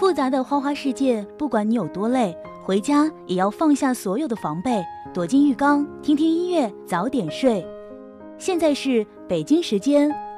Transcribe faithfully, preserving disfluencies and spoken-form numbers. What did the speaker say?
复杂的花花世界，不管你有多累，回家也要放下所有的防备，躲进浴缸，听听音乐，早点睡。现在是北京时间